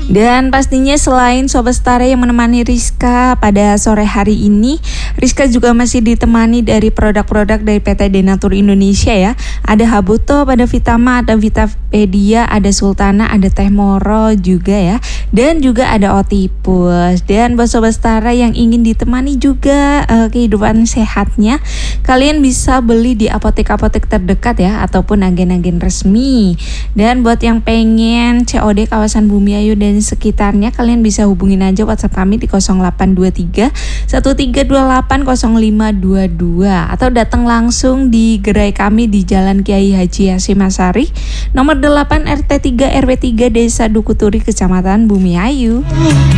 Dan pastinya selain Sobat Setara yang menemani Rizka pada sore hari ini, Rizka juga masih ditemani dari produk-produk dari PT Denatur Indonesia ya. Ada Habuto, ada Vitama, ada Vitapedia, ada Sultana, ada Teh Moro juga ya. Dan juga ada Otipus. Dan buat Sobat Setara yang ingin ditemani juga kehidupan sehatnya, kalian bisa beli di apotek-apotek terdekat ya, ataupun agen-agen resmi. Dan buat yang pengen COD kawasan Bumiayu dan sekitarnya, kalian bisa hubungin aja WhatsApp kami di 0823 1328 0522 atau datang langsung di gerai kami di Jalan Kiai Haji Hasyim Asyari nomor 8 RT 3 RW 3 Desa Dukuturi Kecamatan Bumiayu.